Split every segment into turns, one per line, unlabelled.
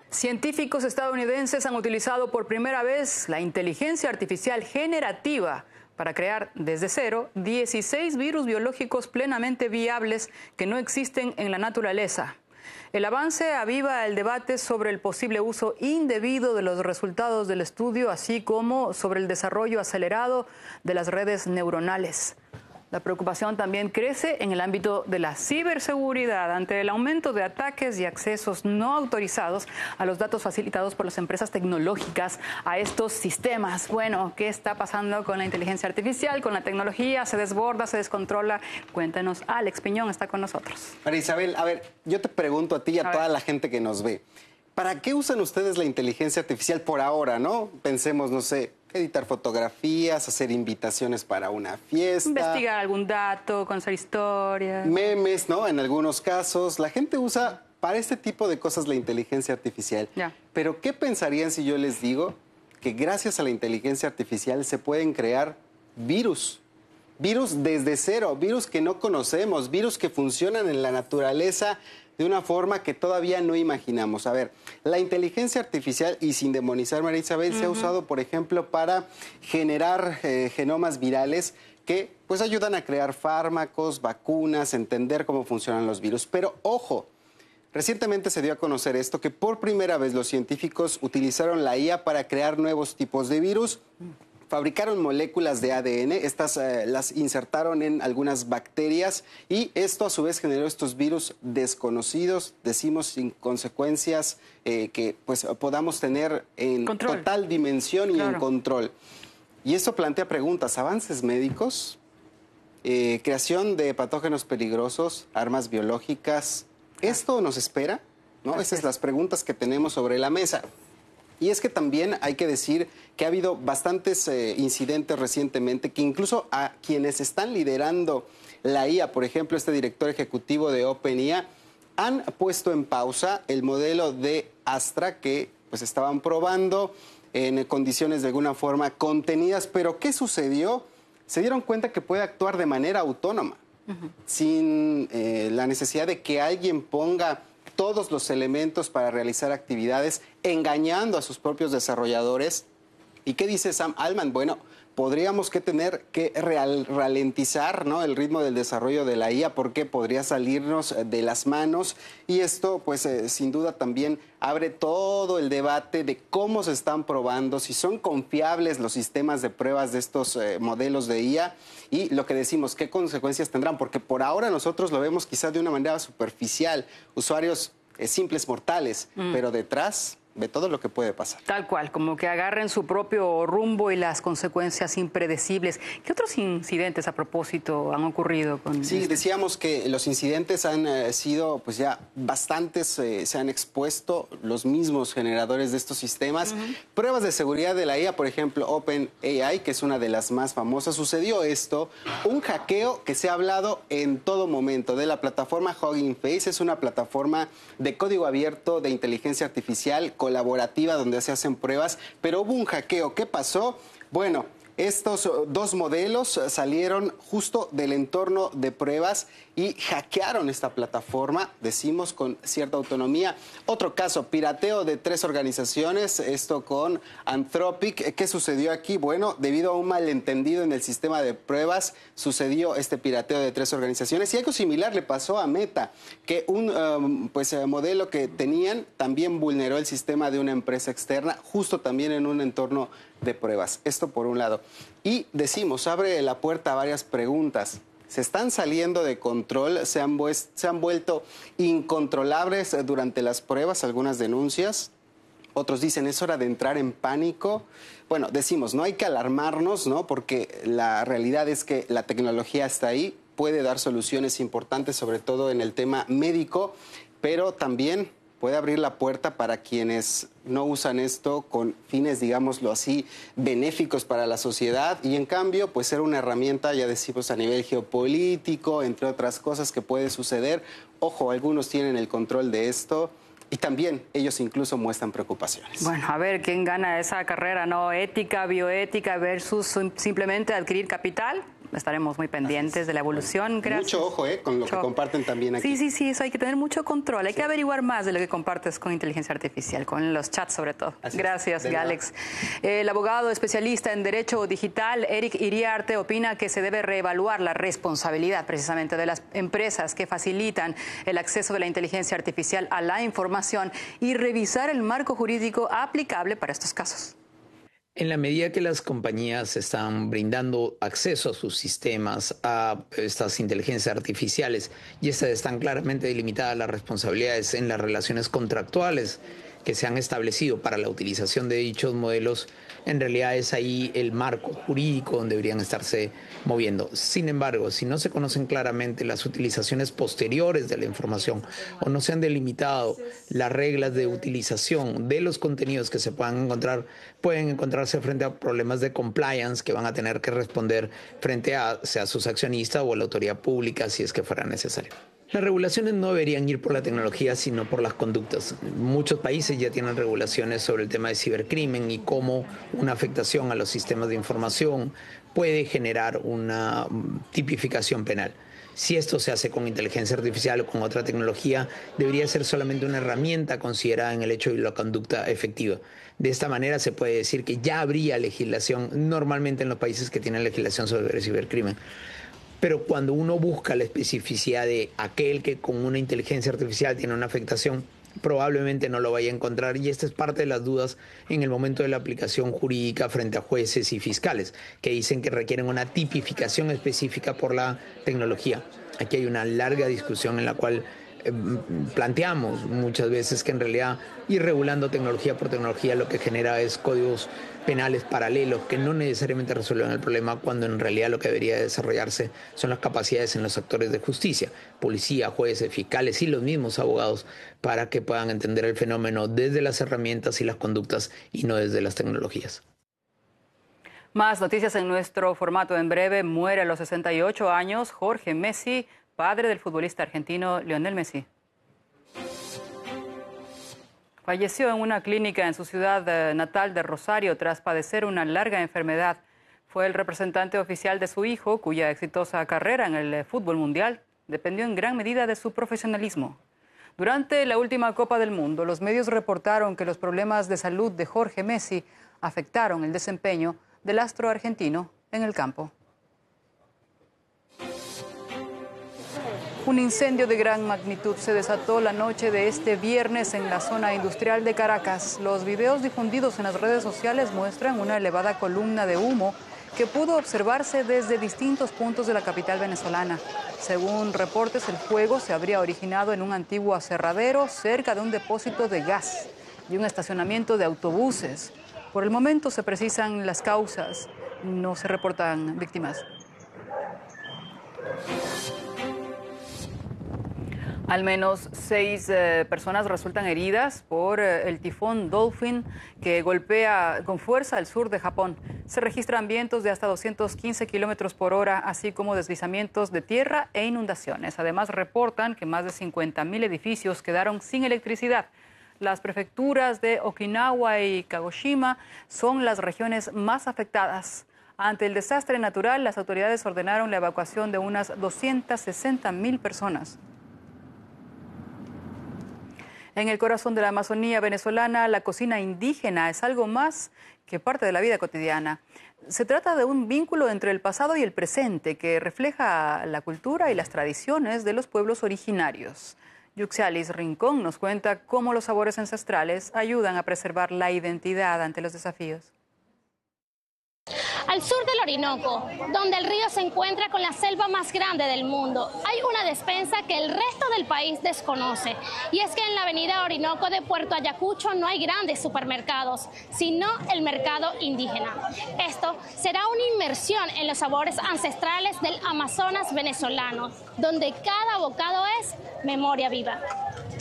Científicos estadounidenses han utilizado por primera vez la inteligencia artificial generativa para crear desde cero 16 virus biológicos plenamente viables que no existen en la naturaleza. El avance aviva el debate sobre el posible uso indebido de los resultados del estudio, así como sobre el desarrollo acelerado de las redes neuronales. La preocupación también crece en el ámbito de la ciberseguridad ante el aumento de ataques y accesos no autorizados a los datos facilitados por las empresas tecnológicas a estos sistemas. Bueno, ¿qué está pasando con la inteligencia artificial, con la tecnología? ¿Se desborda, se descontrola? Cuéntanos. Alex Piñón está con nosotros.
María Isabel, a ver, yo te pregunto a ti y a toda la gente que nos ve. ¿Para qué usan ustedes la inteligencia artificial por ahora, no? Pensemos, no sé, editar fotografías, hacer invitaciones para una fiesta.
Investigar algún dato, conocer historias.
Memes, ¿no? En algunos casos. La gente usa para este tipo de cosas la inteligencia artificial.
Ya.
Pero, ¿qué pensarían si yo les digo que gracias a la inteligencia artificial se pueden crear virus? Virus desde cero, virus que no conocemos, virus que funcionan en la naturaleza de una forma que todavía no imaginamos. A ver, la inteligencia artificial, y sin demonizar, María Isabel, se ha usado, por ejemplo, para generar genomas virales que pues ayudan a crear fármacos, vacunas, entender cómo funcionan los virus. Pero, ojo, recientemente se dio a conocer esto, que por primera vez los científicos utilizaron la IA para crear nuevos tipos de virus. Fabricaron moléculas de ADN, estas las insertaron en algunas bacterias y esto a su vez generó estos virus desconocidos, decimos sin consecuencias que pues podamos tener en total dimensión y en control. Y esto plantea preguntas, avances médicos, creación de patógenos peligrosos, armas biológicas, ¿esto nos espera? ¿No? Esas son las preguntas que tenemos sobre la mesa. Y es que también hay que decir que ha habido bastantes incidentes recientemente que incluso a quienes están liderando la IA, por ejemplo, este director ejecutivo de OpenIA, han puesto en pausa el modelo de Astra que pues estaban probando en condiciones de alguna forma contenidas. Pero ¿qué sucedió? Se dieron cuenta que puede actuar de manera autónoma, sin la necesidad de que alguien ponga todos los elementos para realizar actividades, engañando a sus propios desarrolladores. ¿Y qué dice Sam Altman? Bueno, podríamos tener que ralentizar, ¿no?, el ritmo del desarrollo de la IA porque podría salirnos de las manos. Y esto, pues, sin duda también abre todo el debate de cómo se están probando, si son confiables los sistemas de pruebas de estos modelos de IA y lo que decimos, qué consecuencias tendrán, porque por ahora nosotros lo vemos quizás de una manera superficial, usuarios simples mortales, pero detrás de todo lo que puede pasar.
Tal cual, como que agarren su propio rumbo y las consecuencias impredecibles. ¿Qué otros incidentes a propósito han ocurrido con esto?
Decíamos que los incidentes han sido, pues ya bastantes, se han expuesto los mismos generadores de estos sistemas. Pruebas de seguridad de la IA, por ejemplo, OpenAI, que es una de las más famosas, sucedió esto, un hackeo que se ha hablado en todo momento de la plataforma Hugging Face. Es una plataforma de código abierto de inteligencia artificial colaborativa donde se hacen pruebas, pero hubo un hackeo. ¿Qué pasó? Bueno, estos dos modelos salieron justo del entorno de pruebas y hackearon esta plataforma, decimos, con cierta autonomía. Otro caso, pirateo de 3 organizaciones, esto con Anthropic. ¿Qué sucedió aquí? Bueno, debido a un malentendido en el sistema de pruebas, sucedió este pirateo de 3 organizaciones. Y algo similar le pasó a Meta, que un modelo que tenían también vulneró el sistema de una empresa externa, justo también en un entorno de pruebas. Esto por un lado. Y decimos, abre la puerta a varias preguntas. Se están saliendo de control, se han vuelto incontrolables durante las pruebas, algunas denuncias. Otros dicen, es hora de entrar en pánico. Bueno, decimos, no hay que alarmarnos, ¿no?, porque la realidad es que la tecnología está ahí, puede dar soluciones importantes, sobre todo en el tema médico, pero también puede abrir la puerta para quienes no usan esto con fines, digámoslo así, benéficos para la sociedad y en cambio, pues ser una herramienta, ya decimos, a nivel geopolítico, entre otras cosas que puede suceder. Ojo, algunos tienen el control de esto y también ellos incluso muestran preocupaciones.
Bueno, a ver quién gana esa carrera, ¿no? Ética, bioética versus simplemente adquirir capital. estaremos muy pendientes de la evolución. Gracias.
Mucho ojo, con lo que comparten también aquí.
Sí, eso hay que tener mucho control. Hay que averiguar más de lo que compartes con inteligencia artificial, con los chats sobre todo. Gracias, Alex. El abogado especialista en Derecho Digital, Eric Iriarte, opina que se debe reevaluar la responsabilidad precisamente de las empresas que facilitan el acceso de la inteligencia artificial a la información y revisar el marco jurídico aplicable para estos casos.
En la medida que las compañías están brindando acceso a sus sistemas, a estas inteligencias artificiales, y estas están claramente delimitadas las responsabilidades en las relaciones contractuales que se han establecido para la utilización de dichos modelos, en realidad es ahí el marco jurídico donde deberían estarse moviendo. Sin embargo, si no se conocen claramente las utilizaciones posteriores de la información o no se han delimitado las reglas de utilización de los contenidos que se puedan encontrar, pueden encontrarse frente a problemas de compliance que van a tener que responder frente a sea sus accionistas o a la autoridad pública si es que fuera necesario. Las regulaciones no deberían ir por la tecnología, sino por las conductas. Muchos países ya tienen regulaciones sobre el tema de cibercrimen y cómo una afectación a los sistemas de información puede generar una tipificación penal. Si esto se hace con inteligencia artificial o con otra tecnología, debería ser solamente una herramienta considerada en el hecho de la conducta efectiva. De esta manera se puede decir que ya habría legislación normalmente en los países que tienen legislación sobre cibercrimen. Pero cuando uno busca la especificidad de aquel que con una inteligencia artificial tiene una afectación, probablemente no lo vaya a encontrar, y esta es parte de las dudas en el momento de la aplicación jurídica frente a jueces y fiscales, que dicen que requieren una tipificación específica por la tecnología. Aquí hay una larga discusión en la cual planteamos muchas veces que en realidad ir regulando tecnología por tecnología lo que genera es códigos penales paralelos que no necesariamente resuelven el problema, cuando en realidad lo que debería desarrollarse son las capacidades en los actores de justicia, policía, jueces, fiscales y los mismos abogados, para que puedan entender el fenómeno desde las herramientas y las conductas y no desde las tecnologías.
Más noticias en nuestro formato en breve. Muere a los 68 años Jorge Messi, padre del futbolista argentino Lionel Messi. Falleció en una clínica en su ciudad natal de Rosario tras padecer una larga enfermedad. Fue el representante oficial de su hijo, cuya exitosa carrera en el fútbol mundial dependió en gran medida de su profesionalismo. Durante la última Copa del Mundo, los medios reportaron que los problemas de salud de Jorge Messi afectaron el desempeño del astro argentino en el campo. Un incendio de gran magnitud se desató la noche de este viernes en la zona industrial de Caracas. Los videos difundidos en las redes sociales muestran una elevada columna de humo que pudo observarse desde distintos puntos de la capital venezolana. Según reportes, el fuego se habría originado en un antiguo aserradero cerca de un depósito de gas y un estacionamiento de autobuses. Por el momento se precisan las causas, no se reportan víctimas. Al menos 6 personas resultan heridas por el tifón Dolphin que golpea con fuerza al sur de Japón. Se registran vientos de hasta 215 kilómetros por hora, así como deslizamientos de tierra e inundaciones. Además, reportan que más de 50.000 edificios quedaron sin electricidad. Las prefecturas de Okinawa y Kagoshima son las regiones más afectadas. Ante el desastre natural, las autoridades ordenaron la evacuación de unas 260.000 personas. En el corazón de la Amazonía venezolana, la cocina indígena es algo más que parte de la vida cotidiana. Se trata de un vínculo entre el pasado y el presente que refleja la cultura y las tradiciones de los pueblos originarios. Yuxialis Rincón nos cuenta cómo los sabores ancestrales ayudan a preservar la identidad ante los desafíos.
Al sur del Orinoco, donde el río se encuentra con la selva más grande del mundo, hay una despensa que el resto del país desconoce. Y es que en la avenida Orinoco de Puerto Ayacucho no hay grandes supermercados, sino el mercado indígena. Esto será una inmersión en los sabores ancestrales del Amazonas venezolano, donde cada bocado es memoria viva.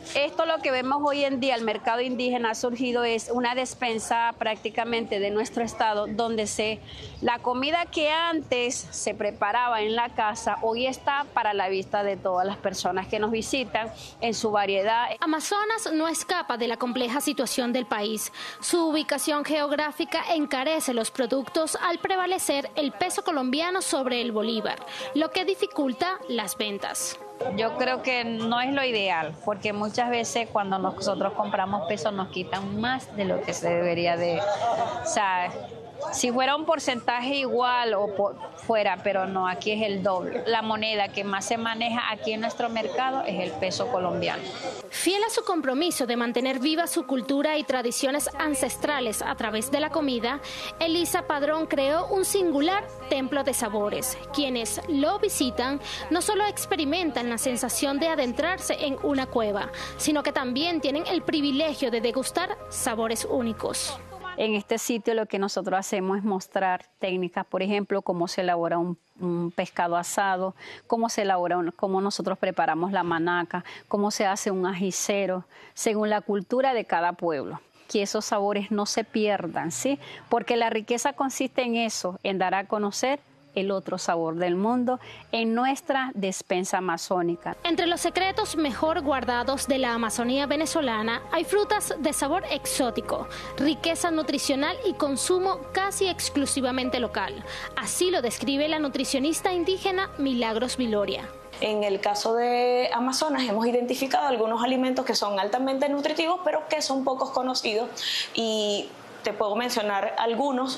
Esto lo que vemos hoy en día, el mercado indígena ha surgido, es una despensa prácticamente de nuestro estado, donde la comida que antes se preparaba en la casa, hoy está para la vista de todas las personas que nos visitan en su variedad.
Amazonas no escapa de la compleja situación del país. Su ubicación geográfica encarece los productos al prevalecer el peso colombiano sobre el bolívar, lo que dificulta las ventas.
Yo creo que no es lo ideal, porque muchas veces cuando nosotros compramos pesos nos quitan más de lo que se debería de... O sea, si fuera un porcentaje igual o fuera, pero no, aquí es el doble. La moneda que más se maneja aquí en nuestro mercado es el peso colombiano.
Fiel a su compromiso de mantener viva su cultura y tradiciones ancestrales a través de la comida, Elisa Padrón creó un singular templo de sabores. Quienes lo visitan no solo experimentan la sensación de adentrarse en una cueva, sino que también tienen el privilegio de degustar sabores únicos.
En este sitio lo que nosotros hacemos es mostrar técnicas, por ejemplo, cómo se elabora un pescado asado, cómo nosotros preparamos la manaca, cómo se hace un ajicero, según la cultura de cada pueblo. Que esos sabores no se pierdan, ¿sí? Porque la riqueza consiste en eso, en dar a conocer el otro sabor del mundo en nuestra despensa amazónica.
Entre los secretos mejor guardados de la Amazonía venezolana hay frutas de sabor exótico, riqueza nutricional y consumo casi exclusivamente local. Así lo describe la nutricionista indígena Milagros Viloria.
En el caso de Amazonas hemos identificado algunos alimentos que son altamente nutritivos, pero que son pocos conocidos, y te puedo mencionar algunos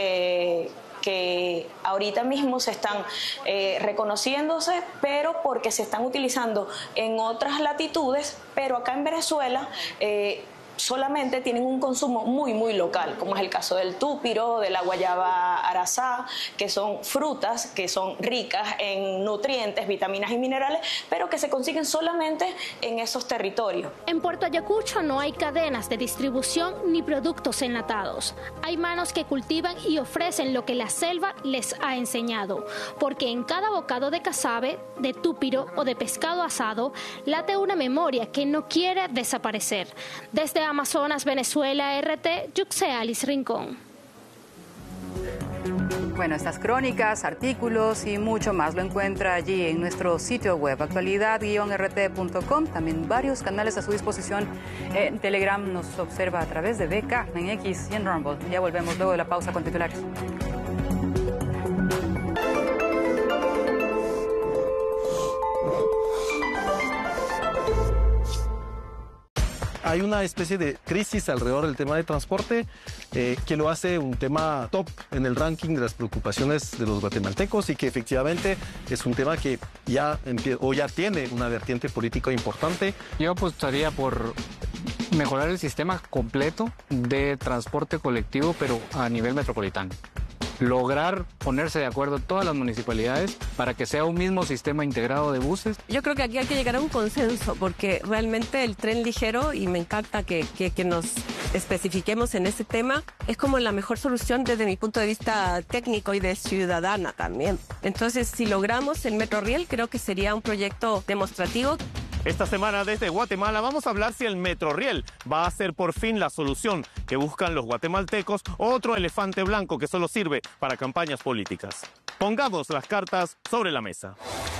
que ahorita mismo se están reconociéndose, pero porque se están utilizando en otras latitudes, pero acá en Venezuela solamente tienen un consumo muy, muy local, como es el caso del túpiro, de la guayaba arazá, que son frutas que son ricas en nutrientes, vitaminas y minerales, pero que se consiguen solamente en esos territorios.
En Puerto Ayacucho no hay cadenas de distribución ni productos enlatados. Hay manos que cultivan y ofrecen lo que la selva les ha enseñado, porque en cada bocado de casabe, de túpiro o de pescado asado, late una memoria que no quiere desaparecer. Desde Amazonas, Venezuela, RT, Yuxea Alice Rincón.
Bueno, estas crónicas, artículos y mucho más lo encuentra allí en nuestro sitio web, actualidad-rt.com. También varios canales a su disposición. En Telegram nos observa a través de BK, en X y en Rumble. Ya volvemos luego de la pausa con titulares.
Hay una especie de crisis alrededor del tema de transporte que lo hace un tema top en el ranking de las preocupaciones de los guatemaltecos, y que efectivamente es un tema que ya tiene una vertiente política importante.
Yo apostaría por mejorar el sistema completo de transporte colectivo, pero a nivel metropolitano. Lograr ponerse de acuerdo todas las municipalidades para que sea un mismo sistema integrado de buses.
Yo creo que aquí hay que llegar a un consenso, porque realmente el tren ligero, y me encanta que nos especifiquemos en este tema, es como la mejor solución desde mi punto de vista técnico y de ciudadana también. Entonces, si logramos el Metroriel, creo que sería un proyecto demostrativo.
Esta semana desde Guatemala vamos a hablar si el Metroriel va a ser por fin la solución que buscan los guatemaltecos, o otro elefante blanco que solo sirve para campañas políticas. Pongamos las cartas sobre la mesa.